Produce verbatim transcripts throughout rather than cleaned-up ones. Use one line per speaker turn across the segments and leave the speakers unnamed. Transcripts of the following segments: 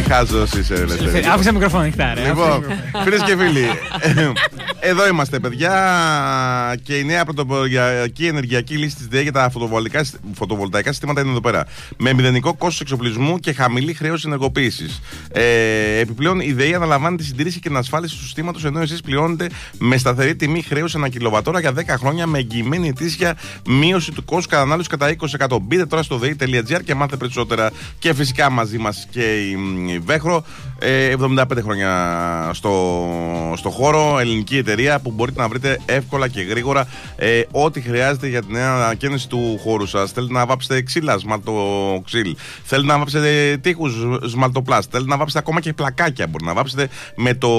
χάζος είσαι, Ελευθερία.
Άφησα μικρόφωνο ανοιχτά, ρε.
Λοιπόν, φίλες και φίλοι, εδώ είμαστε, παιδιά. Και η νέα πρωτοποριακή ενεργειακή λύση της ΔΕ για τα φωτοβολταϊκά συστήματα είναι εδώ πέρα. Με μηδενικό κόστος εξοπλισμού και χαμηλή χρέωση ενεργοποίησης. Ε, επιπλέον, η ΔΕΗ αναλαμβάνει τη συντήρηση και την ασφάλιση του συστήματος, ενώ εσείς πληρώνετε με σταθερή τιμή χρέωση ανά κιλοβατόρα για δέκα χρόνια με εγγυημένη ετήσια μείωση του κόστου κατανάλωσης κατά είκοσι τοις εκατό. Μπείτε τώρα στο δε ι τελεία τζι άρ και μάθετε περισσότερα. Και φυσικά μαζί μας και η Βέχρο, εβδομήντα πέντε χρόνια στο, στο χώρο, ελληνική εταιρεία που μπορείτε να βρείτε εύκολα και γρήγορα ε, ό,τι χρειάζεται για την νέα ανακαίνιση του χώρου σας. Θέλετε να βάψετε ξύλα, σμαλτοξύλ. Θέλετε να βάψετε τείχους, σμαλτοπλάστ. Θέλετε να βάψετε ακόμα και πλακάκια. Μπορείτε να βάψετε με το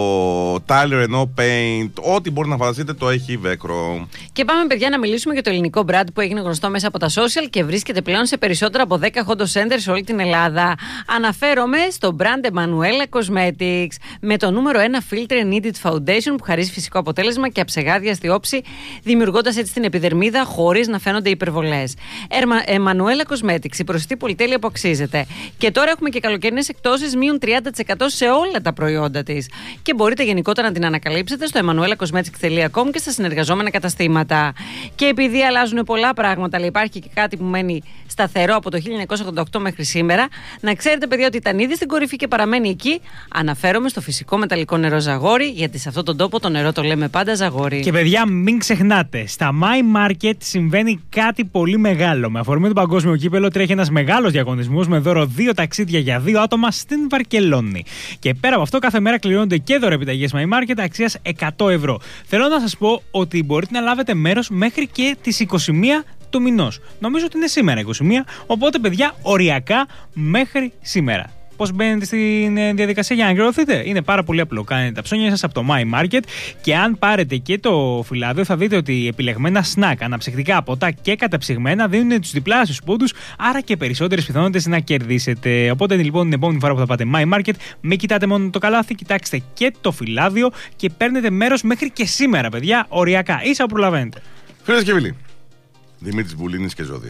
Tyler Renault Paint. Ό,τι μπορείτε να φανταστείτε το έχει η Βέχρο. Και
πάμε, παιδιά, να μιλήσουμε για το ελληνικό brand που έγινε γνωστό μέσα από τα social και βρίσκεται πλέον σε περισσότερα από δέκα Hondo Center σε όλη την Ελλάδα. Αναφέρομαι στο brand Emanuela Cosmetics με το νούμερο ένα Filter Needed Foundation που χαρίζει φυσικό αποτέλεσμα και αψεγάδιαστη όψη, δημιουργώντας έτσι την επιδερμίδα χωρίς να φαίνονται υπερβολές. Emanuela Cosmetics, η προσιτή πολυτέλεια που αξίζεται. Και τώρα έχουμε και καλοκαιρινές εκτόσεις μείον τριάντα τοις εκατό σε όλα τα προϊόντα της. Και μπορείτε γενικότερα να την ανακαλύψετε στο emanuela cosmetics τελεία com και στα συνεργαζόμενα καταστήματα. Και επειδή αλλάζουν πολλά πράγματα, αλλά υπάρχει και κάτι που μένει σταθερό από το χίλια εννιακόσια ογδόντα οκτώ μέχρι σήμερα, να ξέρετε, παιδιά, ότι ήταν ήδη στην κορυφή και παραμένει εκεί. Αναφέρομαι στο φυσικό μεταλλικό νερό Ζαγόρι, γιατί σε αυτόν τον τόπο το νερό το λέμε πάντα Ζαγόρι.
Και παιδιά, μην ξεχνάτε, στα My Market συμβαίνει κάτι πολύ μεγάλο. Με αφορμή το παγκόσμιο κύπελο τρέχει ένας μεγάλος διαγωνισμός με δώρο δύο ταξίδια για δύο άτομα στην Βαρκελόνη. Και πέρα από αυτό, κάθε μέρα κληρώνονται και δωρεπιταγές My Market αξίας εκατό ευρώ. Θέλω να σας πω ότι μπορείτε να λάβετε μέρος μέχρι και τις είκοσι μία του μηνός. Νομίζω ότι είναι σήμερα είκοσι μία, οπότε, παιδιά, οριακά μέχρι σήμερα. Πώς μπαίνετε στην διαδικασία για να εγγραφείτε? Είναι πάρα πολύ απλό. Κάνετε τα ψώνια σας από το My Market και αν πάρετε και το φυλάδιο, θα δείτε ότι επιλεγμένα σνακ, αναψυκτικά ποτά και καταψυγμένα δίνουν τους διπλάσιους πόντους, άρα και περισσότερες πιθανότητες να κερδίσετε. Οπότε, λοιπόν, την επόμενη φορά που θα πάτε My Market, μην κοιτάτε μόνο το καλάθι, κοιτάξτε και το φυλάδιο και παίρνετε μέρος μέχρι και σήμερα, παιδιά, οριακά. Ίσα που προλαβαίνετε.
Φίλες και φίλοι, Δημήτρης Μπουλίνης και Ζώδια.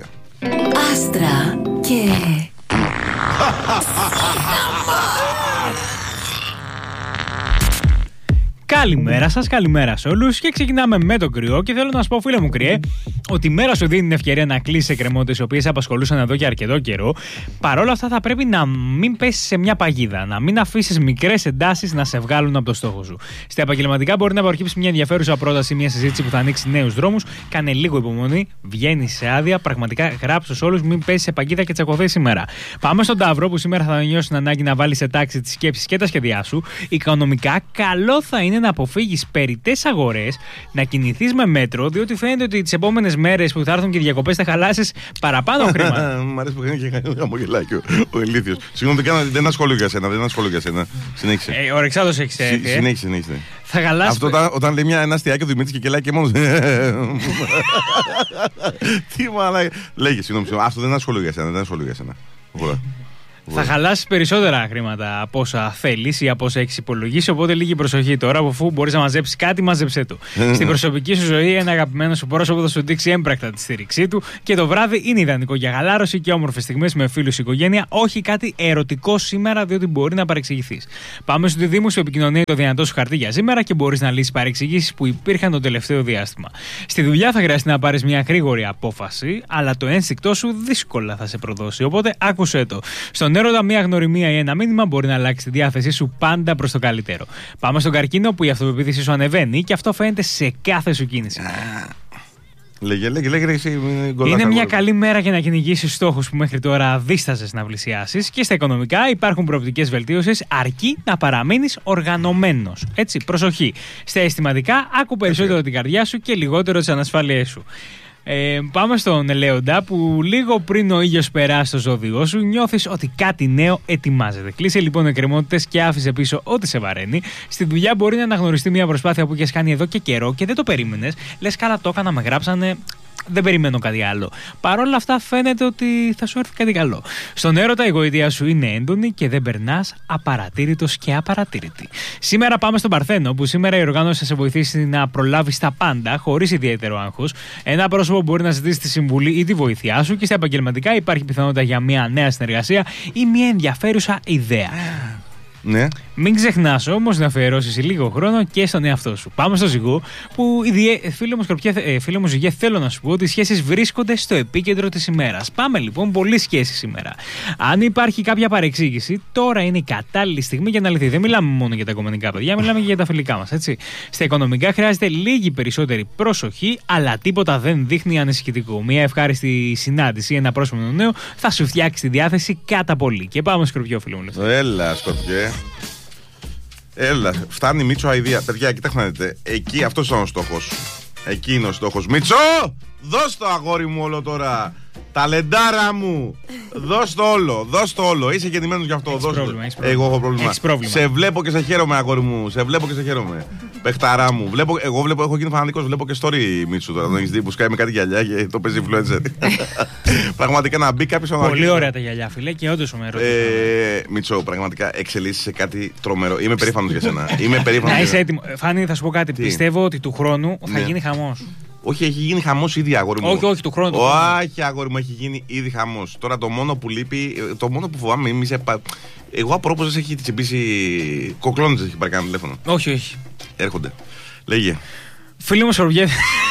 Άστρα και...
Καλημέρα σας, καλημέρα σε όλους και ξεκινάμε με το κρυό. Και θέλω να σας πω, φίλε μου κρυέ, ότι η μέρα σου δίνει την ευκαιρία να κλείσεις εκκρεμότητες οι οποίες απασχολούσαν εδώ και αρκετό καιρό. Παρ' όλα αυτά, θα πρέπει να μην πέσεις σε μια παγίδα, να μην αφήσεις μικρές εντάσεις να σε βγάλουν από το στόχο σου. Στα επαγγελματικά μπορεί να προκύψει μια ενδιαφέρουσα πρόταση, μια συζήτηση που θα ανοίξει νέους δρόμους. Κάνε λίγο υπομονή, βγαίνει σε άδεια. Πραγματικά γράψου σε όλους, μην πέσεις σε παγίδα και τσακωθείς σήμερα. Πάμε στον Ταύρο, που σήμερα θα νιώσει την ανάγκη να βάλεις σε τάξη τις σκέψεις και τα σχέδιά σου. Οικονομικά, καλό θα είναι να αποφύγεις περιττές αγορές, να κινηθείς με μέτρο, διότι φαίνεται ότι τις επόμενες μέρες που θα έρθουν και οι διακοπές θα χαλάσεις παραπάνω χρήματα.
Μ' αρέσει που κάνει και χαμογελάκι ο ηλίθιος. Συγγνώμη, δεν ασχολούμαι για σένα, δεν ασχολούμαι για σένα. Συνέχισε.
Ε, ο Ρεξάδος έχει έρθει.
Συνέχισε, συνέχισε.
Θα χαλάσει.
Αυτό όταν, όταν λέει μια, ένα αστιάκι ο Δημήτρης και κελάει και μόνος. Τι μαλάκα. Λέγε, συγγνώμη, αυτό δεν ασχολούμαι για σένα, δεν ασχολούμαι για σένα.
Θα χαλάσεις περισσότερα χρήματα από όσα θέλεις ή από όσα έχεις υπολογίσει. Οπότε λίγη προσοχή τώρα, αφού μπορείς να μαζέψεις κάτι, μάζεψέ το. Στην προσωπική σου ζωή, ένα αγαπημένο σου πρόσωπο θα σου δείξει έμπρακτα τη στήριξή του και το βράδυ είναι ιδανικό για χαλάρωση και όμορφες στιγμές με φίλους, οικογένεια. Όχι κάτι ερωτικό σήμερα, διότι μπορεί να παρεξηγηθείς. Πάμε στο Δήμου σου επικοινωνία το δυνατό σου χαρτί για σήμερα και μπορείς να λύσεις παρεξηγήσεις που υπήρχαν το τελευταίο διάστημα. Στη δουλειά θα χρειαστεί να πάρεις μια γρήγορη απόφαση, αλλά το ένστικτό σου δύσκολα θα σε προδώσει. Οπότε άκουσέ το. Στον έρωτα, μια γνωριμία ή ένα μήνυμα μπορεί να αλλάξει τη διάθεσή σου πάντα προς το καλύτερο. Πάμε στον Καρκίνο, που η αυτοπεποίθησή σου ανεβαίνει και αυτό φαίνεται σε κάθε σου κίνηση.
Λέγε, λέγε, λέγε, λέγε,
είναι μια καλή μέρα για να κυνηγήσεις στόχους που μέχρι τώρα δίσταζες να πλησιάσεις. Και στα οικονομικά υπάρχουν προοπτικές βελτίωσης, αρκεί να παραμείνεις οργανωμένος. Έτσι, προσοχή. Στα αισθηματικά, άκου περισσότερο την καρδιά σου και λιγότερο τις ανασφάλειές σου. Ε, πάμε στον Ελέοντα, που λίγο πριν ο ήλιος περάσει στο ζώδιό σου νιώθεις ότι κάτι νέο ετοιμάζεται. Κλείσε λοιπόν εκκρεμότητες και άφησε πίσω ό,τι σε βαραίνει. Στη δουλειά μπορεί να αναγνωριστεί μια προσπάθεια που έχεις κάνει εδώ και καιρό και δεν το περίμενες. Λες, καλά το έκανα, με γράψανε. Δεν περιμένω κάτι άλλο. Παρ' όλα αυτά, φαίνεται ότι θα σου έρθει κάτι καλό. Στον έρωτα, η γοητεία σου είναι έντονη και δεν περνάς απαρατήρητος και απαρατήρητη. Σήμερα πάμε στον Παρθένο, που σήμερα η οργάνωση θα σε βοηθήσει να προλάβεις τα πάντα χωρίς ιδιαίτερο άγχος. Ένα πρόσωπο πρόσωπο μπορεί να ζητήσει τη συμβουλή ή τη βοήθειά σου, και στα επαγγελματικά υπάρχει πιθανότητα για μια νέα συνεργασία ή μια ενδιαφέρουσα ιδέα.
Ναι.
Μην ξεχνάς όμως να αφιερώσεις λίγο χρόνο και στον εαυτό σου. Πάμε στο ζυγό, που διε... φίλε μου Σκορπιέ, ε, φίλε μου Ζυγέ, θέλω να σου πω ότι οι σχέσεις βρίσκονται στο επίκεντρο της ημέρας. Πάμε λοιπόν, πολλή σχέση σήμερα. Αν υπάρχει κάποια παρεξήγηση, τώρα είναι η κατάλληλη στιγμή για να λυθεί. Δεν μιλάμε μόνο για τα οικονομικά, παιδιά, μιλάμε και για τα φιλικά μας, έτσι. Στα οικονομικά χρειάζεται λίγη περισσότερη προσοχή, αλλά τίποτα δεν δείχνει ανησυχητικό. Μια ευχάριστη συνάντηση, ένα πρόσωπο νέο θα σου φτιάξει τη διάθεση κατά πολύ. Και πάμε Σκορπιό, φίλε μου.
Έλα, Σκορπιέ. Έλα, φτάνει Μίτσο αηδία. Παιδιά, κοιτάξτε να δείτε. Εκεί αυτός είναι ο στόχος. Εκεί είναι ο στόχος. Μίτσο! Δώσ' το αγόρι μου όλο τώρα. Ταλεντάρα μου! Δώσ' το όλο, δώσ' το όλο. Είσαι γεννημένος γι' αυτό.
Έχεις
δώσ' το.
πρόβλημα, έχεις πρόβλημα.
Εγώ έχω πρόβλημα.
Έχεις πρόβλημα.
Σε βλέπω και σε χαίρομαι, αγόρι μου. Σε βλέπω και σε χαίρομαι. Πεχταρά μου. Βλέπω, εγώ βλέπω, έχω γίνει φανατικός. Βλέπω και story Μίτσου τώρα. Τον έχεις δει που σκάει με κάτι γυαλιά και το παίζει influencer. Πραγματικά να μπει κάποιος.
Πολύ ωραία τα γυαλιά, φίλε, και όντως ο μέρο.
Ε, Μίτσο, πραγματικά εξελίσσεσαι σε κάτι τρομερό. Είμαι περήφανος για σένα. Είμαι περήφανος.
Να είσαι έτοιμο. Φάνη, θα σου πω κάτι.
Τι?
Πιστεύω ότι του χρόνου θα
Ναι.
γίνει χαμός.
Όχι, έχει γίνει χαμός ήδη, αγόρι μου.
Όχι, όχι, του χρόνου. του χρόνου.
Όχι, αγόρι μου, έχει γίνει ήδη χαμός. Τώρα το μόνο που λείπει, το μόνο που φοβάμαι, είμαι σε... εγώ απορώ πως δεν σε έχει τσιμπήσει. Κοκλώνες έχει πάρει κανένα τηλέφωνο.
Όχι, όχι.
Έρχονται. Λέγε.
Φίλε μου Σκορπιέ,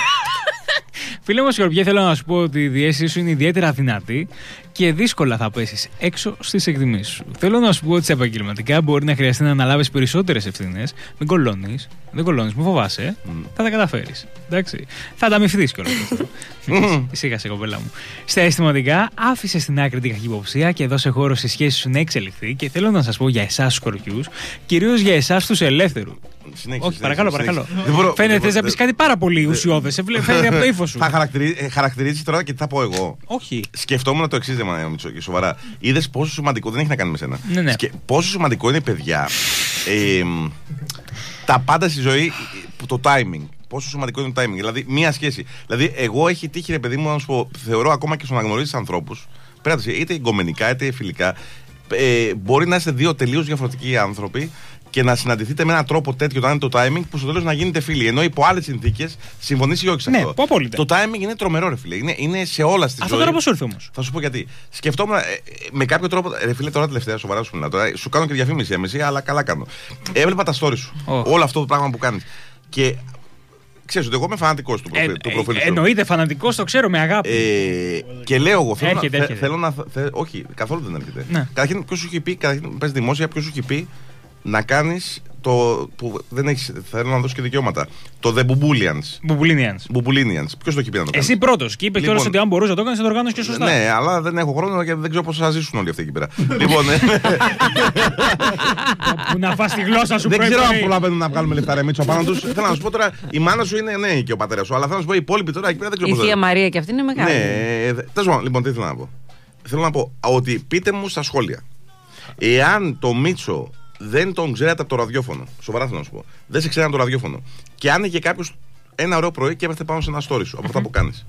Φίλε μου Σκορπιέ, θέλω να σου πω ότι η διέστησή σου είναι ιδιαίτερα δυνατή και δύσκολα θα πέσεις έξω στις εκτιμήσεις σου. Θέλω να σου πω ότι σε επαγγελματικά μπορεί να χρειαστεί να αναλάβεις περισσότερες ευθύνες. Μην κολώνεις, δεν κολώνεις, μην φοβάσαι. Mm. Θα τα καταφέρεις. Εντάξει. Θα τα αμυφθείς κιόλας. Ησύχασε, κοπέλα μου. Στα αισθηματικά, άφησε στην άκρη την καχυποψία και δώσε χώρο στη σχέση σου να εξελιχθεί. Και θέλω να σας πω για εσάς τους Σκορπιούς, κυρίως για εσάς τους ελεύθερους.
Συνέχισε,
Όχι, παρακαλώ, παρακαλώ.
μπορώ,
Φαίνεται
μπορώ,
να πει κάτι πάρα πολύ ουσιώδες. Φαίνεται από το ύφος σου.
Θα χαρακτηρίζει, χαρακτηρίζεις τώρα και τι θα πω εγώ.
Όχι.
Σκεφτόμουν το εξής, δεν Μίτσο, και σοβαρά. Είδες πόσο σημαντικό, δεν έχει να κάνει με σένα.
Ναι, ναι.
Σκε, πόσο σημαντικό είναι, παιδιά, ε, τα πάντα στη ζωή, το timing. Πόσο σημαντικό είναι το timing. Δηλαδή, μία σχέση. Δηλαδή, εγώ έχει τύχει, ρε παιδί μου, να σου πω, θεωρώ ακόμα και στο να γνωρίζει ανθρώπους, πέρα είτε εγκομενικά είτε φιλικά, ε, μπορεί να είστε δύο τελείως διαφορετικοί άνθρωποι και να συναντηθείτε με έναν τρόπο τέτοιο, όταν είναι το timing, που στο τέλος να γίνετε φίλοι. Ενώ υπό άλλες συνθήκες συμφωνήσει ή όχι σε
Ναι,
αυτό.
απόλυτα.
Το timing είναι τρομερό, ρε φίλε. Είναι, είναι σε όλα στη ζωή.
Αυτό τώρα πώς ήρθε όμως.
Θα σου πω γιατί. Σκεφτόμουν ε, με κάποιο τρόπο. Ρε φίλε, τώρα τελευταία, σοβαρά σου μιλάω. Τώρα, σου κάνω και διαφήμιση έμεση, αλλά καλά κάνω. Έβλεπα τα stories σου.
Oh.
Όλο αυτό το πράγμα που κάνεις. Και ξέρεις ότι εγώ είμαι φανατικός του, προφίλ,
Ε,
του προφίλ
ε,
σου.
εννοείται φανατικός, το ξέρω με αγάπη.
Ε, και λέω εγώ, θέλω,
Έρχεται,
να,
έρχεται.
θέλω να. Θε, όχι, καθόλου δεν έρχεται.
Ναι.
Καταρχήν, ποιος σου έχει πει, καταρχήν, πες δημόσια, ποιος σου έχει πει να κάνεις το. Που δεν έχεις, θέλω να δώσω και δικαιώματα. Το The Bubulinians.
Μπουμπουλίνιανς.
Bubulinians. Ποιος το έχει πει να το κάνει.
Εσύ πρώτος. Και είπε
Λοιπόν,
κιόλας ότι αν μπορούσε να το κάνει, θα το οργάνωσε και σωστά.
Ναι, αλλά δεν έχω χρόνο και δεν ξέρω πώς θα ζήσουν όλοι αυτοί εκεί πέρα. Λοιπόν, ε,
Που να φας τη γλώσσα σου
δεν
πρωί.
ξέρω αν
πρωί.
προλαβαίνουν να βγάλουμε λεφτά ρε Μίτσο πάνω τους. Θέλω να σου πω τώρα, η μάνα σου είναι νέη και ο πατέρας σου, αλλά θέλω να σου πω οι υπόλοιποι τώρα εκεί πέρα δεν ξέρω
Η
πώς θα-
Θεία Μαρία και αυτή είναι μεγάλη.
Ναι, ε, δε- τέλος πάντων, λοιπόν, τι θέλω να πω. Θέλω να πω ότι πείτε μου στα σχόλια, εάν το Μίτσο δεν τον ξέρατε από το ραδιόφωνο, σοβαρά θέλω να σου πω, δεν σε ξέρατε από το ραδιόφωνο, και άνοιγε κάποιο ένα ωραίο πρωί και έπεθε πάνω σε ένα story σου από αυτά που κάνεις.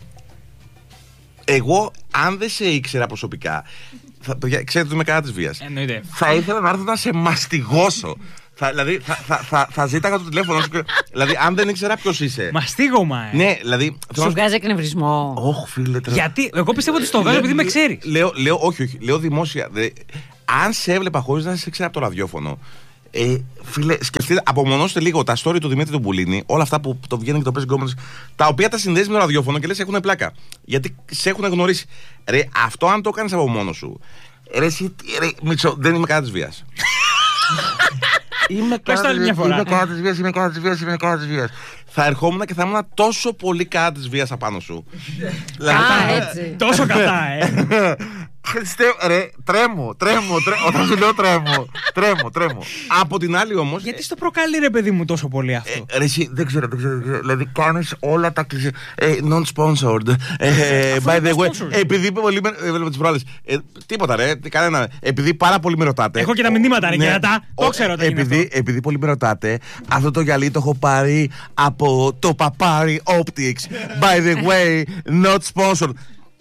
Εγώ, αν δεν σε ήξερα προσωπικά, θα, παιδιά, ξέρετε ότι είμαι κατά της βίας.
Εννοείται.
Θα ήθελα να έρθω να σε μαστιγώσω. Θα, δηλαδή, θα, θα, θα, θα ζήταγα το τηλέφωνο σου. και- Δηλαδή, αν δεν ήξερα ποιος είσαι.
Μαστίγωμα, ε.
Ναι, δηλαδή. θέλω να
Σου
σου-
βγάζει εκνευρισμό.
Ωχ, φίλε, τρε-
Γιατί, εγώ πιστεύω ότι στο βγάζω επειδή με ξέρει.
Λέω, λέω, όχι, όχι, λέω δημόσια. Δε, αν σε έβλεπα χωρίς να σε ξέρω από το ραδιόφωνο, ε, φίλε, σκεφτείτε, απομονώστε λίγο τα story του Δημήτρη του Μπουλίνη, όλα αυτά που το βγαίνουν και το παίζει γκόμενες, τα οποία τα συνδέεις με το ραδιόφωνο και λες έχουν πλάκα. Γιατί σε έχουν γνωρίσει. Ρε, αυτό αν το κάνεις από μόνο σου. Ρε, εσύ, ρε, Μίτσο, δεν είμαι κατά της βίας. Είμαι
Πες το άλλη μια φορά.
Είμαι κατά της βίας, είμαι κατά της βίας, είμαι κατά της βίας. Θα ερχόμουν και θα ήμουν τόσο πολύ κατά της βίας απάνω σου. Δηλαδή,
Α, έτσι.
Τόσο κατά, ε.
Χριστέ, ρε, τρέμω, τρέμω, τρέμω. Όταν σου λέω τρέμω, τρέμω, τρέμω. Από την άλλη όμως.
Γιατί στο προκαλεί, ρε παιδί μου, τόσο πολύ αυτό.
Ε, ρε, εσύ, δεν ξέρω, δεν ξέρω. δεν ξέρω. Δηλαδή, κάνεις όλα τα κλεισέ. Ε, non-sponsored. Ε, by the way,
sponsored.
επειδή πολύ με. Ε, βλέπω τις προάλλες. Ε, τίποτα, ρε, τι- κανένα. Επειδή πάρα πολύ με ρωτάτε.
Έχω και τα μηνύματα, ρε,
Ναι.
κερατά. Το
Ο-
ξέρω τι είναι
επειδή,
αυτό.
επειδή πολύ με ρωτάτε, αυτό το γυαλί το έχω πάρει από το Παπάρι Optics. By the way, not sponsored.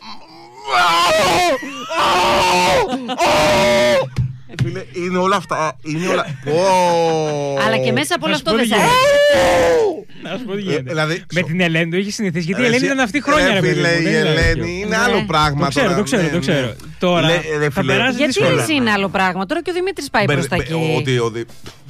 Ε, φίλε, είναι όλα αυτά. Είναι όλα. Πω.
Αλλά και μέσα από όλο
Θα σου
αυτό
πω
δεν
τι
σε
γίνεται.
αρέσει.
Να σου πω τι γίνεται.
Δηλαδή,
με την Ελένη το είχε συνηθίσει. Γιατί η
Ρε,
Ελένη
εσύ-
ήταν αυτή χρόνια,
ρε
ρε παιδί
φίλε,
μου,
η
δεν είναι
Ελένη
τέτοιο.
είναι άλλο
Ναι.
πράγμα.
Το ξέρω,
τώρα.
το ξέρω,
Ναι,
το
ναι.
ξέρω. Τώρα
Λε- ρε,
θα
φίλε,
περάσει
Γιατί
δύσκολα.
εσύ είναι άλλο πράγμα. Τώρα και ο Δημήτρης πάει προς τα
Μπερ-
εκεί.
Ότι. ότι-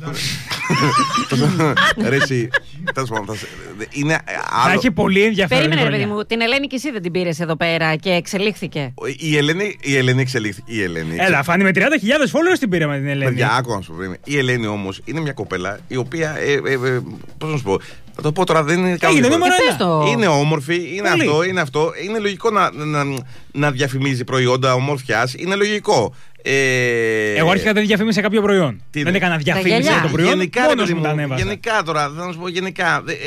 Ρε, εσύ. τέλος πάντων, θα σε- Είναι
Θα
άλλο.
έχει πολύ ενδιαφέρον.
Περίμενε,
η
ρε παιδί
χρονιά.
μου, την Ελένη και εσύ δεν την πήρες εδώ πέρα και εξελίχθηκε.
Η Ελένη, η Ελένη εξελίχθηκε. Η Ελένη.
Έλα, φάνη με τριάντα χιλιάδες followers την πήραμε την Ελένη.
Παιδιά, άκου να σου πω. Η Ελένη όμως είναι μια κοπέλα η οποία. Ε, ε, ε, πώς να σου πω. Θα το πω τώρα, δεν είναι
Έγινε
καλό.
νούμερο
Ε,
ένα.
πες το.
Είναι όμορφη, είναι
Πολύ.
αυτό, είναι αυτό. Είναι λογικό να, να, να διαφημίζει προϊόντα ομορφιάς. Είναι λογικό. Ε,
Εγώ αρχικά δεν διαφήμισα κάποιο προϊόν.
Τι
δεν
είναι?
έκανα διαφήμιση
γυαλιά.
για το προϊόν.
Γενικά, ρε
Μόνος
παιδί
μου τα
μου,
ανέβασα.
γενικά τώρα, θα να σου πω γενικά. ε, ε, ε,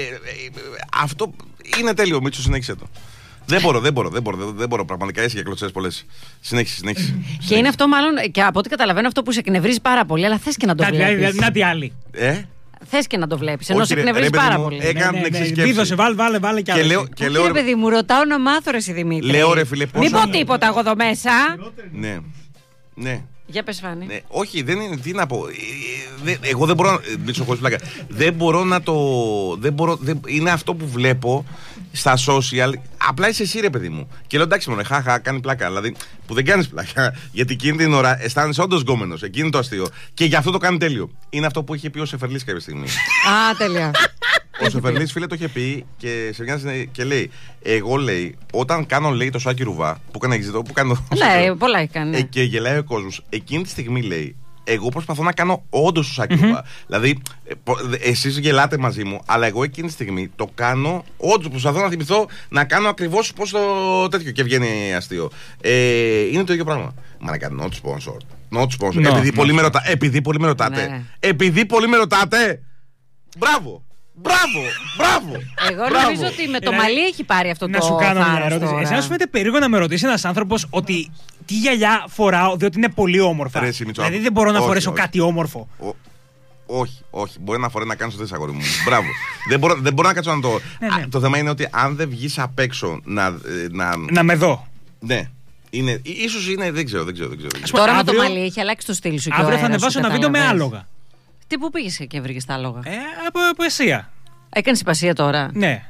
αυτό είναι τέλειο, Μίτσο, συνέχισε το. Δεν μπορώ, δεν μπορώ, δεν μπορώ, δεν, δεν μπορώ. Πραγματικά είσαι για κλωτσές πολλές. Συνέχισε, συνέχισε.
Και είναι αυτό μάλλον, και από ό,τι καταλαβαίνω, αυτό που σε εκνευρίζει πάρα πολύ, αλλά θες και να το
Κάτι άλλο,
βλέπεις.
να τι άλλη.
Ε,
Θες και να το βλέπεις, ενώ
Όχι,
σε
ρε,
εκνευρίζει
ρε, παιδί
πάρα
μου,
πολύ.
ε, Έκανα την εξής σκέψη.
Δίδωσε, βάλε, βάλε, βάλε κι
και
άλλο.
λέω,
εσύ.
και
Όχι,
λέω,
ρε παιδί μου, ρωτάω να μάθω, ρε εσύ, Δημήτρη.
Λέω, ρε φίλε,
Μην
πόσο-
πω τίποτα εγώ εδώ μέσα.
ναι, ναι.
Για πες, Φάνη.
Ναι, όχι, δεν είναι. Τι να πω. Ε, ε, δε- εγώ δεν μπορώ να. ε, Μίτσο, χωρίς πλάκα. Δεν μπορώ να το. Δεν μπορώ, δεν, είναι αυτό που βλέπω στα social. Απλά είσαι εσύ, ρε παιδί μου. Και λέω εντάξει, μόνο, χαχα, κάνει πλάκα. Δηλαδή, που δεν κάνει πλάκα. Γιατί εκείνη την ώρα αισθάνεσαι όντω γκόμενο. Εκείνη το αστείο. Και γι' αυτό το κάνει τέλειο. Είναι αυτό που είχε πει ο Σεφερλής κάποια στιγμή.
Α, τέλεια.
Ο Σεφερλής, φίλε, το είχε πει και σε μια συνέ- και λέει: εγώ λέει, όταν κάνω λέει το Σάκη Ρουβά που έκανε εξητό, που κάνω.
Ναι, πολλά έχει κάνει.
Ε,
ναι.
και γελάει ο κόσμο. Εκείνη τη στιγμή λέει: εγώ προσπαθώ να κάνω όντω το Σάκη Ρουβά. Δηλαδή, εσεί γελάτε μαζί μου, αλλά εγώ εκείνη τη στιγμή το κάνω όντω. Προσπαθώ να θυμηθώ να κάνω ακριβώ πώ το τέτοιο και βγαίνει αστείο. Ε, είναι το ίδιο πράγμα. Μα να κάνω not sponsor. Not sponsor.
No,
επειδή,
not
πολύ με ρωτα... επειδή πολύ με ρωτάτε.
Ναι.
Επειδή πολύ με ρωτάτε. Μπράβο! Μπράβο! Μπράβο!
Εγώ
Μπράβο.
νομίζω ότι με το
Δηλαδή,
μαλλί έχει πάρει αυτό
Να
το
σου κάνω μια
θάρρος
ερώτηση.
τώρα.
Εσένα σου φαίνεται περίεργο να με ρωτήσει ένα άνθρωπο ότι τι γυαλιά φοράω διότι είναι πολύ όμορφα.
Ρε, εσύ, Μητσό,
Δηλαδή δεν μπορώ να
όχι,
φορέσω
όχι.
κάτι όμορφο.
Ο- όχι, όχι. Μπορεί να φορέ να κάνει το τest, αγόρι μου. Μπράβο. δεν, μπορώ, δεν μπορώ να κάτσω να το.
Ναι, ναι.
Α, το θέμα είναι ότι αν δεν βγει απ' έξω να. ε, να
Να με δω.
ναι. Είναι, ίσως είναι. Δεν ξέρω, δεν ξέρω. Δεν ξέρω, δεν ξέρω.
Τώρα με
Αύριο-
το μαλλί έχει αλλάξει το στυλ σου. και ο
Αύριο θα
αέρας
ανεβάσω
σου,
ένα βίντεο με
κατάλαβες.
άλογα.
Τι που πήγες και βρήκες τα άλογα.
Ε, από ποεσία.
Έκανε υπασία τώρα.
Ναι.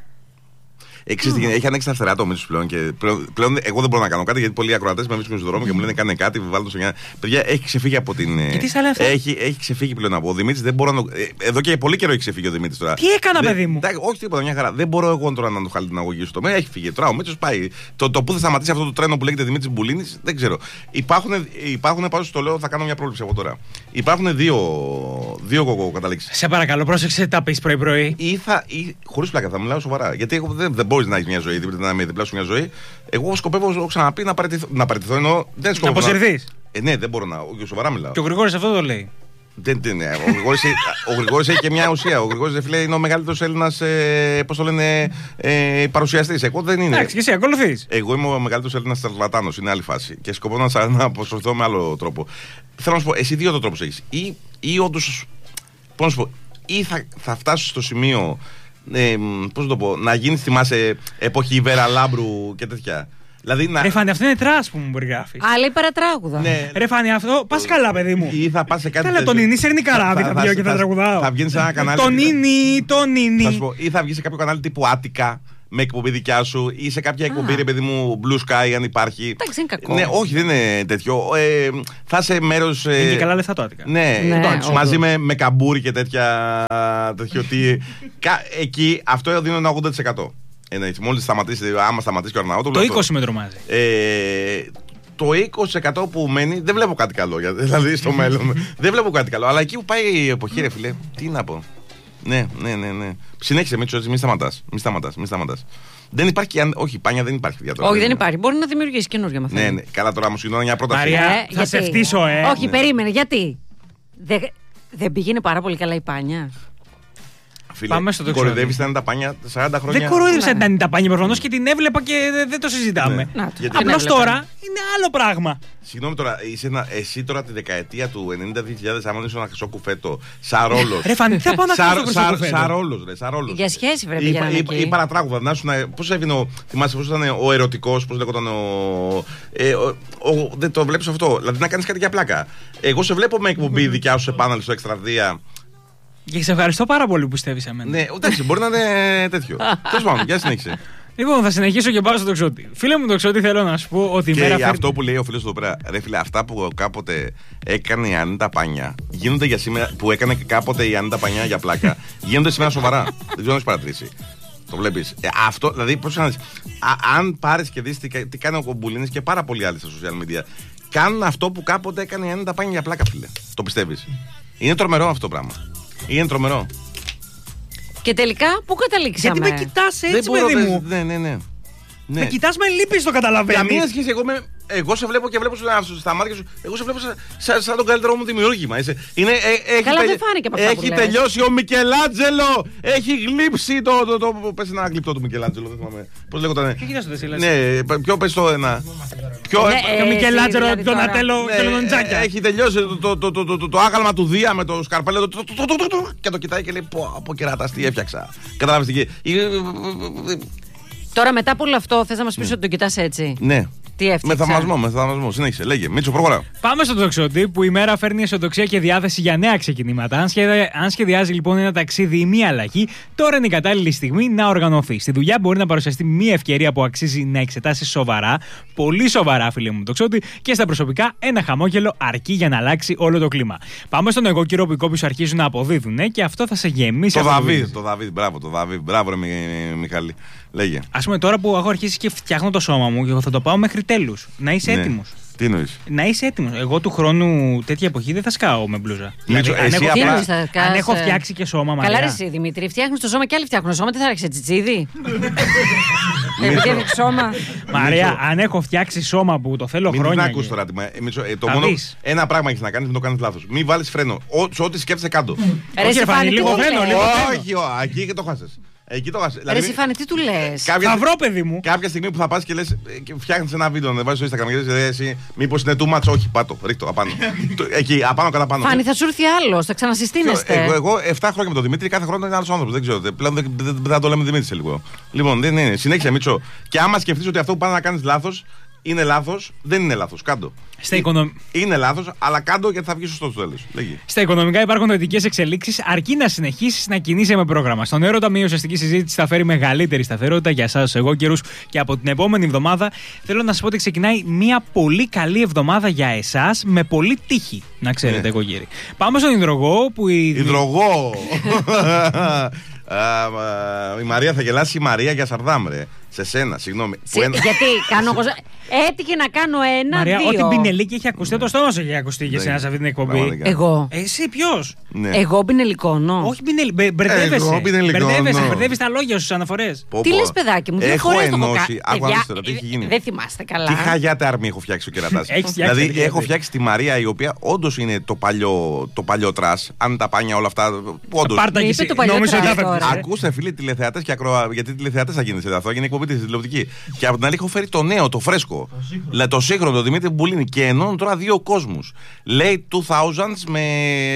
Ε, ξέρεις τι γίνεται, έχει ανοίξει τα φτερά το Μίτσος πλέον και πλέον, πλέον εγώ δεν μπορώ να κάνω κάτι γιατί πολλοί ακροατές με βρίσκουν στον δρόμο και μου λένε κάνε κάτι, βάλτε το σε μια. Παιδιά, έχει ξεφύγει από την. ε,
τι στα λέει αυτά?
Έχει, έχει ξεφύγει πλέον από. Ο Δημήτρης δεν μπορώ να. ε, Εδώ και πολύ καιρό έχει ξεφύγει ο Δημήτρης τώρα.
Τι έκανα,
Δεν-
παιδί μου?
εντάξει, όχι τίποτα, μια χαρά. Δεν μπορώ εγώ τώρα να του χαλεί την αγωγή στο τομέα. Έχει φύγει. Τώρα ο Μίτσος πάει. Το, το που θα σταματήσει αυτό το τρένο που λέγεται Δημήτρης Μπουλίνης δεν ξέρω. Υπάρχουν, υπάρχουν πάντως το λέω, θα κάνω μια πρόληψη από τώρα. Υπάρχουν δύο, δύο κοκοκαταλήξεις.
Σε παρακαλώ, πρόσεξε τι τα πει πρωί-πρωί.
Ή θα. Ή, χωρίς πλάκα, θα μιλάω σοβαρά. Γιατί εγώ δεν, δεν μπορεί να έχει μια ζωή, δίπλα- να με διπλά σου μια ζωή. Εγώ σκοπεύω, έχω ξαναπεί, να παραιτηθώ. Να παραιτηθώ εννοώ. Δεν
Να
σκοπεύω.
αποσυρθεί.
Ε, ναι, δεν μπορώ να. Όχι, σοβαρά μιλάω.
Και ο Γρηγόρης αυτό το λέει.
Δεν, δεν, ναι. Ο Γρηγόρης, έχει- ο Γρηγόρης έχει και μια ουσία. Ο Γρηγόρης, φίλε, είναι ο μεγαλύτερος Έλληνας, ε, πώς το λένε, ε, παρουσιαστής. Εγώ δεν είναι.
Εντάξει, και εσύ ακολουθεί.
Εγώ είμαι ο μεγαλύτερος Έλληνας σαρλατάνος, είναι άλλη φάση. Και σκοπεύω να, σα- να αποσυρθώ με άλλο τρόπο. Θέλω να σου πω, εσύ δύο το τρόπους έχεις. Ή, ή όντως. Πώς να σου πω, ή θα, θα φτάσεις στο σημείο. Ε, πώς να το πω, να γίνει, θυμάσαι, εποχή Βέρα Λάμπρου και τέτοια. Δηλαδή να.
Ρε Φάνη, αυτό είναι τρας που μου περιγράφει.
Αλλά η παρατράγουδα.
Ναι,
Ρε Φάνη, αυτό πα καλά, παιδί μου.
ή θα πας σε κάτι.
Καλά,
τέτοιο.
τον Ινί Σέρνη Καράβι θα βγει και θα τραγουδάω.
Θα βγαίνει σε ένα κανάλι.
Τον Ινί, τον
Θα σου
Ινί.
πω, ή θα βγει σε κάποιο κανάλι τύπου Άτικα με εκπομπή δικιά σου ή σε κάποια εκπομπή,
Α.
ρε παιδί μου, Blue Sky, αν υπάρχει.
Εντάξει, είναι κακό.
Ναι, όχι, δεν είναι τέτοιο. Ε, θα είσαι μέρο. Ε,
Είναι και καλά λεφτά το Άτικα.
ναι,
Ναι,
εντάξει,
όντως.
μαζί με, με καμπούρι και τέτοια. Τέτοιο τι. κα- εκεί αυτό δίνω ένα ογδόντα τοις εκατό. Εννοείται. Μόλι σταματήσει, άμα σταματήσει ο Αρναούτογλου.
Το
αυτό.
είκοσι με τρομάζει.
Ε, το είκοσι τοις εκατό που μένει δεν βλέπω κάτι καλό. για- Δηλαδή στο μέλλον. Δεν βλέπω κάτι καλό. Αλλά εκεί που πάει η εποχή, ρε φίλε, τι να πω. Ναι, ναι, ναι, ναι. Συνέχισε, Μίτσο, έτσι, μην σταματάς. Μην σταματάς, μην σταματάς. Δεν υπάρχει, αν- όχι, πάνια δεν υπάρχει. Για τώρα.
Όχι, δεν υπάρχει. Μπορεί να δημιουργήσει καινούργια
Ναι,
μαθήματα.
ναι. Καλά, τώρα μου συγγνώμη μια πρόταση.
Μαρία, θα σε φτύσω, ε.
Όχι,
Ναι.
περίμενε. Γιατί. Δεν δεν πήγαινε πάρα πολύ καλά η πάνια.
Φίλε,
Πάμε στο το
κοροϊδεύεις
ξέρω.
τα είναι τα πάνια σαράντα χρόνια.
Δεν κοροϊδεύσα
Ναι.
να είναι τα πάνια προφανώ και την έβλεπα και δεν- δεν το συζητάμε.
Ναι.
Να το.
Γιατί-
την
Απλώ
έβλεπα.
τώρα είναι άλλο πράγμα.
Συγγνώμη τώρα, είσαι ένα, εσύ τώρα τη δεκαετία του ενενήντα δύο χιλιάδες, άμα είσαι ένα χρυσό κουφέτο, σαν ρόλος.
Ρε Φάνη, τι θα πάω να κάνω στο χρυσό κουφέτο.
Σαν ρόλος, ρε, σαν ρόλος.
Για σχέση, βρε,
Ή-
πηγαίνανε
ή-
εκεί.
Ή παρατράγουδα. Να σου να. Πώς έβγαινε ο. Θυμάσαι πώς ήταν ο ερωτικός, πώς λέγονταν ο. Ε, ο, ο δεν το βλέπεις αυτό. Δηλαδή να κάνεις κάτι για πλάκα. Εγώ σε βλέπω με εκπομπή δικιά σου σε πάνελ στο Extra δύο.
Και σε ευχαριστώ πάρα πολύ που πιστεύεις σε μένα.
Ναι, εντάξει, μπορεί να είναι τέτοιο. Τέλος πάντων, για συνέχισε.
Λοιπόν, θα συνεχίσω και πάω στο τοξότη. Φίλε μου τοξότη, θέλω να σου πω ότι η
Και
μέρα.
αυτό
φέρνει...
που λέει ο φίλος εδώ πέρα, ρε φίλε, αυτά που κάποτε έκανε η Ανίτα Πανιά, γίνονται για σήμερα, που έκανε και κάποτε η Ανίτα Πανιά για πλάκα, γίνονται σήμερα σοβαρά. Δεν ξέρω αν έχεις παρατηρήσει. Το βλέπεις. Ε, αυτό, δηλαδή, πώς να δεις, αν πάρεις και δεις τι, τι κάνει ο Κομπουλίνης και πάρα πολλοί άλλοι στα social media, κάνουν αυτό που κάποτε έκανε η Ανίτα Πανιά για πλάκα, φίλε. Το πιστεύεις? Είναι τρομερό αυτό το πράγμα. Είναι τρομερό.
Και τελικά, πού καταλήξαμε?
Γιατί με κοιτάς έτσι,
Δεν μπορώ,
παιδί
πες,
μου.
ναι, ναι, ναι.
Με
Ναι.
κοιτάς με λύπης, το καταλαβαίνεις.
Καμία σχέση. Εγώ, με, εγώ σε βλέπω και βλέπω στα, στα μάτια σου. Εγώ σε βλέπω σαν, σαν, σαν τον καλύτερο μου δημιούργημα. Είσαι, είναι, ε, έχει
Καλά,
τελει-
δεν φάνηκε από αυτά που
Έχει
λες.
τελειώσει ο Μικελάντζελο. Έχει γλύψει το. το, το, το πες ένα γλυπτό του Μικελάντζελο. Δεν θυμάμαι. Πώς λέγονταν.
Και κοιτάς το εσύ, λες.
Ναι, ποιο πες το ένα. Ποιο,
Ναι,
ε,
ε,
Και Μικελάντζελο,
δηλαδή τώρα.
Ντονατέλο
ναι,
και Λοντζάκια.
έχει τελειώσει το, το, το, το, το, το, το άγαλμα του Δία με το σκαρπέλο το, το, το, το, το, το, και το κοιτάει και λέει πω από κεράτας τι έφτιαξα. Κατάλαβες τι.
Τώρα μετά από όλο αυτό, θες να μας πεις ότι τον κοιτάς έτσι?
Ναι.
Τι έφτιαξα?
Με θαυμασμό, με θαυμασμό. Συνέχισε, λέγε. Μίτσο, προχωρά.
Πάμε στον τοξότη που η μέρα φέρνει αισιοδοξία και διάθεση για νέα ξεκινήματα. Αν, σχεδια... Αν σχεδιάζει λοιπόν ένα ταξίδι ή μία αλλαγή, τώρα είναι η κατάλληλη στιγμή να οργανωθεί. Στη δουλειά μπορεί να παρουσιαστεί μία ευκαιρία που αξίζει να εξετάσει σοβαρά, πολύ σοβαρά, φίλε μου τοξότη, και στα προσωπικά ένα χαμόγελο αρκεί για να αλλάξει όλο το κλίμα. Πάμε στον εγώ κύριο που οι κόποι σου αρχίζουν να αποδίδουν και αυτό θα σε γεμίσει.
Το
από
Δαβίδ, το Δαβίδ, μπράβο, το Δαβίδ. Μπράβο, ρε Μι- Μιχάλη. Λέγε.
Α πούμε τώρα που έχω αρχίσει και φτιάχνω το σώμα μου και εγώ θα το πάω μέχρι τέλους. Να είσαι
Ναι.
έτοιμος.
Τι εννοείς?
Να είσαι έτοιμος. Εγώ του χρόνου τέτοια εποχή δεν θα σκάω με μπλούζα.
Μίτσο,
αν
εσύ
έχω,
απλά-
Τι
Απλά-
εννοείς, θα
αν
κάνεις,
έχω
ε,
φτιάξει και σώμα,
Καλά, ρε
Μαρία.
εσύ Δημήτρη, φτιάχνεις το σώμα και άλλοι φτιάχνουν σώμα. Τι θα άρχισε τσιτσίδι? Επειδή έφτιαξε σώμα.
Μαρία,
Μίτσο.
αν έχω φτιάξει σώμα που το θέλω
Μην την
χρόνια.
ακούς
και-
τώρα. τι μα- ε, Μίτσο, ε, το
Θα
μόνο
δεις.
ένα πράγμα έχεις να κάνεις, μην το κάνεις λάθος. Μην βάλεις φρένο. Ό, σε ό,τι σκέφτεσαι κάτω.
Ρε
Όχι,
εσύ
Φάνη,
Φάνη, τι
λίγο
του
φρένο,
λες?
λίγο φρένο.
Όχι, ο, εκεί και το χάσες. Εκεί το χάσες.
Ρε εσύ Φάνη, τι του λες?
κάποια,
Θα βρω, παιδί μου.
κάποια στιγμή που θα πας και λες, ε, και φτιάχνεις ένα βίντεο να βάζεις στο Instagram και λες, ε, εσύ, μήπως είναι too much, όχι, πάτο, ρίχτω απάνω. Το- εκεί, απάνω κατά πάνω.
Φάνη, θα σου έρθει άλλος, θα ξανασυστήνεστε.
Εγώ, εγώ εφτά χρόνια με τον Δημήτρη, κάθε χρόνο είναι άλλο άνθρωπο. Δεν ξέρω. Πλέον δεν, δεν, δεν θα το λέμε Δημήτρη σε λίγο. Λοιπόν, δεν είναι. Συνέχισε, Μίτσο. Και άμα σκεφτείς ότι αυτό που πάνε να κάνεις λάθος είναι λάθος, δεν είναι λάθος. Κάντο.
Στα, οικονομ...
Είναι λάθος, αλλά κάντο γιατί θα βγει σωστό στο τέλος. Λέγει.
Στα οικονομικά υπάρχουν θετικές εξελίξεις, αρκεί να συνεχίσεις να κινείσαι με πρόγραμμα. Στον έρωτα, μια ουσιαστική συζήτηση θα φέρει μεγαλύτερη σταθερότητα για εσάς, εγώ καιρούς. Και από την επόμενη εβδομάδα θέλω να σας πω ότι ξεκινάει μια πολύ καλή εβδομάδα για εσάς με πολύ τύχη. Να ξέρετε,
Ναι.
εγώ κύριε. Πάμε στον υδρογό που η.
Υδρογό! Α, α, η Μαρία θα γελάσει, η Μαρία για Σαρδάμ, ρε. Σε σένα, συγγνώμη.
Συ-
Που ένα-
Γιατί κάνω εγώ. Έτυχε να κάνω ένα,
Μαρία,
δύο.
ό,τι μπινελίκι έχει ακουστεί, το στόμα σου έχει ακουστεί και
Ναι.
εσένα σε αυτή την εκπομπή.
Πραγματικά.
Εγώ.
Εσύ ποιος?
Ναι.
Εγώ μπινελικώνω.
Όχι μπινελίκι, μπερδεύεσαι.
Εγώ μπινελικώνω.
Μπερδεύεσαι, μπερδεύεις τα λόγια σου στις αναφορές.
Πω,
Τι
πω.
λες, παιδάκι μου, δύο
Έχω
φορές το έχω
ενώσει.
κάνει.
Άκου να
Παιδιά,
δεις τώρα, τι έχει γίνει.
Δεν θυμάστε καλά.
Τι χαγιάτε αρμή έχω φτιάξει ο κερατάς.
Έχεις φτιάξει
Δηλαδή,
αρμή.
έχω φτιάξει τη Μαρία, η οποία όντως είναι το παλιό, το παλιό τρας. Αν τα πάνια όλα αυτά. Όντως.
Πάρτα
Είπε
και εσύ.
το παλιό
Νόμιζα ότι
τρας
θα
τώρα.
έπαιξες, ε.
Ακούστε, φίλοι τηλεθεατές και ακροα... γιατί τηλεθεατές θα γίνεται σε αυτό. Θα γίνει εκπομπή τη τηλεοπτική. Και από την άλλη έχω φέρει το νέο, το φρέσκο. Το, το σύγχρονο, το Δημήτρη Μπουλίνη. Και ενώνουν τώρα δύο κόσμους. Λέει δύο χιλιάδες με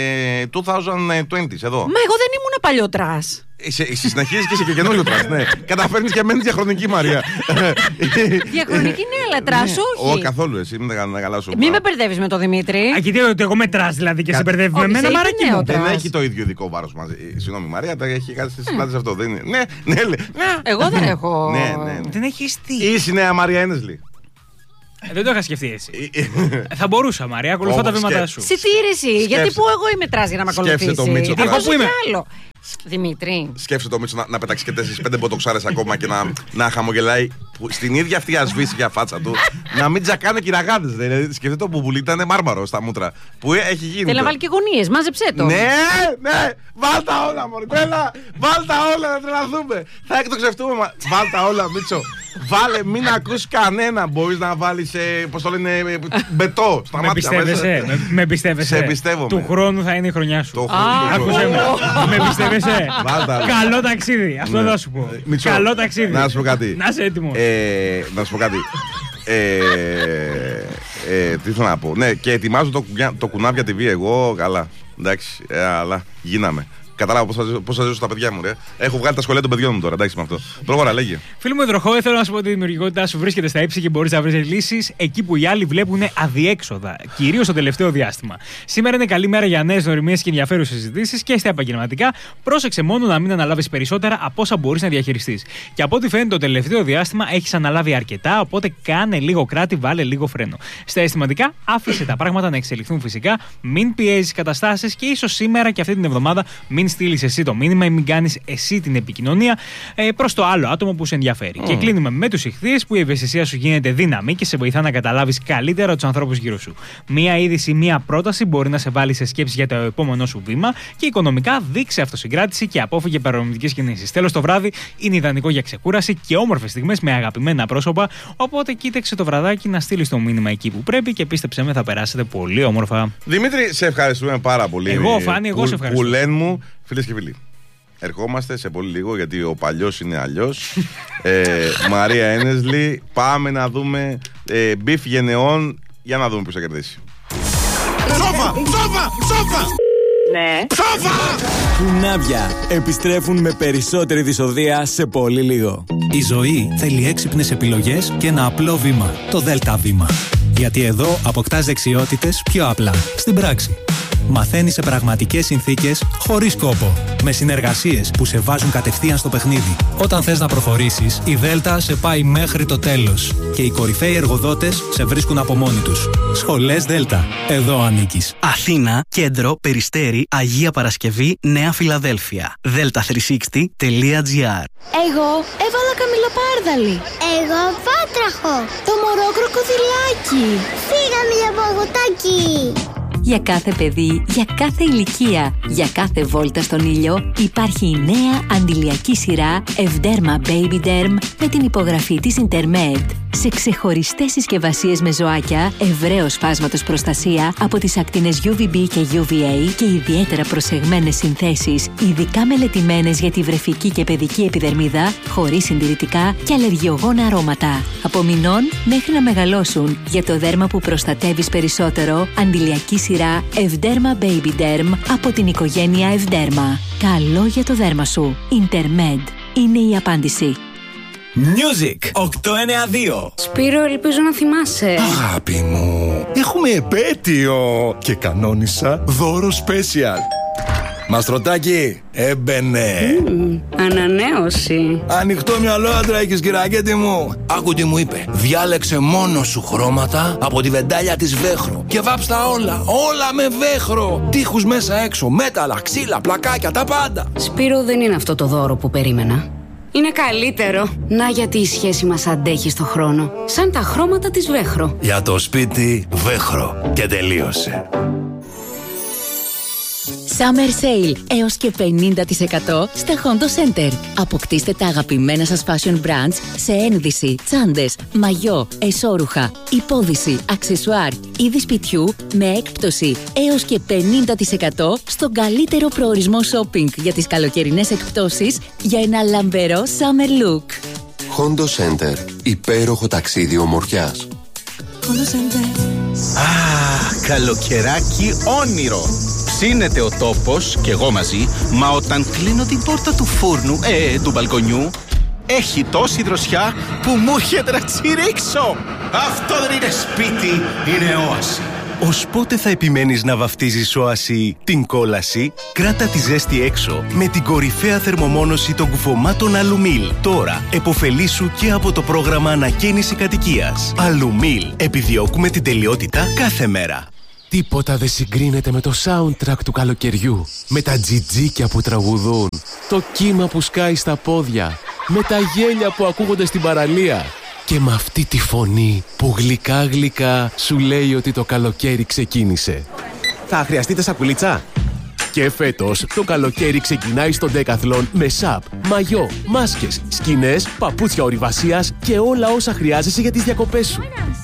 δύο χιλιάδες είκοσι εδώ.
Μα εγώ δεν ήμουν παλιό τρας.
Εσύ, εσύ συνεχίζεις και είσαι και καινούριο τρας. Ναι. Καταφέρνεις και μένεις διαχρονική, Μαρία.
Διαχρονική ναι, αλλά τρας
Όχι,
όχι.
καθόλου εσύ. Μην τα να γαλάσω.
Μην με μπερδεύεις με τον Δημήτρη.
Α, γιατί ότι εγώ με τρας δηλαδή και
Κα-
σε μπερδεύει με
Όχι,
εμένα,
σε είπε
μαράκι
νέο
μου.
τρας.
Δεν έχει το ίδιο ειδικό βάρος μαζί. Ε, Συγγνώμη, Μαρία, τα έχει κάνει στις πλάτες αυτό. Δεν είναι. Ναι, ναι, λέ.
Εγώ δεν έχω.
Ναι, ναι, ναι.
Δεν έχεις τι.
Είσαι η νέα Μαρία Ένεσλι.
Ε, Δεν το είχα σκεφτεί έτσι. Ε, Θα μπορούσα, Μαρία, ακολουθώ
Ω,
τα βήματά
σκε-
σου.
Σιτήρηση. Γιατί
Σκέψε.
που εγώ είμαι τρας για να με
Σκέψε
ακολουθήσει.
το Μίτσο
Εγώ
τώρα.
Πού είμαι?
κι άλλο. Δημήτρη.
Σκέψε το Μίτσο να, να πετάξει και τέσσερις πέντε μποτοξάρες ακόμα και να, να χαμογελάει που στην ίδια αυτή ασβήσια φάτσα του. Να μην τζακάνε κυραγάδες. Δηλαδή, σκεφτείτε το μπουμπουλί ήταν μάρμαρο στα μούτρα. Που έχει γίνει.
Θέλει να
το-
βάλει και γωνίες. Μάζεψέ το.
Ναι, ναι, βάλτα όλα, μωρή. Έλα, βάλτα όλα να τρελαθούμε. Θα εκτοξευτούμε. Μα... Βάλτα όλα, Μίτσο. Βάλε, μην ακούς κανένα. Μπορείς να βάλεις, ε, πώς το λένε, ε, μπετό στα
Με
μάτια.
πιστεύεσαι,
μέσα.
με- με πιστεύεσαι.
Σε εμπιστεύομαι.
Του χρόνου θα είναι η χρονιά
Το
σου.
έχω- το
Άκουσε
έχω-
με. Με πιστεύεσαι.
Βάλτα.
Καλό ταξίδι. Αυτό
Ναι.
θα σου πω.
Ε, Μιτσό,
Καλό ταξίδι.
να σου πω κάτι.
Να είσαι έτοιμο.
Ε, να σου πω κάτι. Ε, ε, τι θέλω να πω. Ναι, και ετοιμάζω το, κουνιά- το κουνάβια τι βι εγώ. Καλά. Εντάξει, ε, αλλά γίναμε. Κατάλαβα πώς θα ζήσω τα παιδιά μου, ρε. Έχω βγάλει τα σχολεία των παιδιών μου τώρα, εντάξει με αυτό. Προχώρα, λέγε.
Φίλοι μου, Υδροχόε, θέλω να σου πω ότι η δημιουργικότητά σου βρίσκεται στα ύψη και μπορείς να βρεις λύσεις εκεί που οι άλλοι βλέπουν αδιέξοδα, κυρίως το τελευταίο διάστημα. Σήμερα είναι καλή μέρα για νέες γνωριμίες και ενδιαφέρουσες συζητήσεις και στα επαγγελματικά. Πρόσεξε μόνο να μην αναλάβεις περισσότερα από όσα μπορείς να διαχειριστείς. Και από ό,τι φαίνεται το τελευταίο διάστημα έχεις αναλάβει αρκετά, οπότε κάνε λίγο κράτη, βάλε λίγο φρένο. Στα αισθηματικά, άφησε τα πράγματα να εξελιχθούν φυσικά, μην πιέζεις καταστάσεις και ίσως σήμερα και αυτή την εβδομάδα μην στείλεις εσύ το μήνυμα ή μην κάνεις εσύ την επικοινωνία ε, προς το άλλο άτομο που σε ενδιαφέρει. Mm. Και κλείνουμε με τους ιχθύες που η ευαισθησία σου γίνεται δύναμη και σε βοηθά να καταλάβεις καλύτερα τους ανθρώπους γύρω σου. Μία είδηση, μία πρόταση μπορεί να σε βάλει σε σκέψη για το επόμενό σου βήμα και οικονομικά δείξε αυτοσυγκράτηση και απόφυγε παρορμητικές κινήσεις. Τέλος, το βράδυ είναι ιδανικό για ξεκούραση και όμορφες στιγμές με αγαπημένα πρόσωπα. Οπότε κοίταξε το βραδάκι να στείλεις το μήνυμα εκεί που πρέπει και πίστεψε με, θα περάσετε πολύ όμορφα.
Δημήτρη, σε ευχαριστούμε πάρα πολύ.
Εγώ, Φάνη, εγώ
που,
σε ευχαριστώ.
Που λένε μου, φίλες και φίλοι. Ερχόμαστε σε πολύ λίγο γιατί ο παλιός είναι αλλιώς. ε, Μαρία Ένεσλι, πάμε να δούμε ε, μπιφ γενεών για να δούμε ποιος θα κερδίσει.
Σόφα! Σόφα! Σόφα!
Ναι.
Σόφα!
Κουνάβια επιστρέφουν με περισσότερη δυσοδεία σε πολύ λίγο.
Η ζωή θέλει έξυπνες επιλογές και ένα απλό βήμα. Το ΔΕΛΤΑ βήμα. Γιατί εδώ αποκτάς δεξιότητες πιο απλά, στην πράξη. Μαθαίνεις σε πραγματικές συνθήκες, χωρίς κόπο. Με συνεργασίες που σε βάζουν κατευθείαν στο παιχνίδι. Όταν θες να προχωρήσεις, η ΔΕΛΤΑ σε πάει μέχρι το τέλος. Και οι κορυφαίοι εργοδότες σε βρίσκουν από μόνοι τους. Σχολές ΔΕΛΤΑ. Εδώ ανήκεις.
Αθήνα, Κέντρο, Περιστέρι, Αγία Παρασκευή, Νέα Φιλαδέλφια. δέλτα τριακόσια εξήντα τελεία τζι άρ.
Εγώ έβαλα καμιλοπάρδαλι.
Εγώ βάτραχο.
Το μωρό κροκοδιλάκι.
Φύγαμε για παγωτάκι.
Για κάθε παιδί, για κάθε ηλικία, για κάθε βόλτα στον ήλιο υπάρχει η νέα αντιλιακή σειρά Evderma Baby Derm με την υπογραφή της Intermed. Σε ξεχωριστές συσκευασίες με ζωάκια, ευρέως φάσματος προστασία από τις ακτίνες γιου βι μπι και γιου βι έι και ιδιαίτερα προσεγμένες συνθέσεις, ειδικά μελετημένες για τη βρεφική και παιδική επιδερμίδα, χωρίς συντηρητικά και αλλεργιογόνα αρώματα. Από μηνών μέχρι να μεγαλώσουν, για το δέρμα που προστατεύεις περισσότερο, αντιλιακή σειρά Evderma Baby Derm από την οικογένεια Evderma. Καλό για το δέρμα σου. Intermed είναι η απάντηση.
Music οκτώ εννιά δύο.
Σπύρο, ελπίζω να θυμάσαι.
Αγάπη μου, έχουμε επέτειο και κανόνισα δώρο special. Μαστρωτάκι, έμπαινε.
Mm, ανανέωση.
Ανοιχτό μυαλό, άντρα έχεις, κυρακέτη μου. Άκου τι μου είπε. Διάλεξε μόνο σου χρώματα από τη βεντάλια της Βέχρο και βάψτα όλα, όλα με Βέχρο. Τείχους μέσα έξω, μέταλλα, ξύλα, πλακάκια, τα πάντα.
Σπύρο, δεν είναι αυτό το δώρο που περίμενα. Είναι καλύτερο. Να, γιατί η σχέση μας αντέχει στο χρόνο. Σαν τα χρώματα της Βέχρο.
Για το σπίτι Βέχρο. Και τελείωσε.
Summer Sale έως και πενήντα τοις εκατό στα Hondo Center. Αποκτήστε τα αγαπημένα σας fashion brands σε ένδυση, τσάντες, μαγιό, εσώρουχα, υπόδυση, αξεσουάρ, είδη σπιτιού με έκπτωση έως και πενήντα τοις εκατό στον καλύτερο προορισμό shopping για τις καλοκαιρινές εκπτώσεις για ένα λαμπερό summer look.
Hondo Center. Υπέροχο ταξίδι ομορφιάς.
Hondo Center.
Α, καλοκαιράκι όνειρο. Ψήνεται ο τόπος και εγώ μαζί, μα όταν κλείνω την πόρτα του φούρνου, ε, του μπαλκονιού, έχει τόση δροσιά που μου έρχεται να τσιρίξω. Αυτό δεν είναι σπίτι, είναι όαση.
Ως πότε θα επιμένεις να βαφτίζεις όαση την κόλαση? Κράτα τη ζέστη έξω με την κορυφαία θερμομόνωση των κουφωμάτων Αλουμίλ. Τώρα εποφελήσου και από το πρόγραμμα ανακαίνιση κατοικίας. Αλουμίλ. Επιδιώκουμε την τελειότητα κάθε μέρα.
Τίποτα δεν συγκρίνεται με το soundtrack του καλοκαιριού. Με τα τζιτζίκια που τραγουδούν, το κύμα που σκάει στα πόδια, με τα γέλια που ακούγονται στην παραλία και με αυτή τη φωνή που γλυκά γλυκά σου λέει ότι το καλοκαίρι ξεκίνησε. Θα χρειαστείτε σακουλίτσα? Και φέτος το καλοκαίρι ξεκινάει στο Decathlon με σαπ, μαγιό, μάσκες, σκηνές, παπούτσια ορειβασίας και όλα όσα χρειάζεσαι για τις διακοπές σου.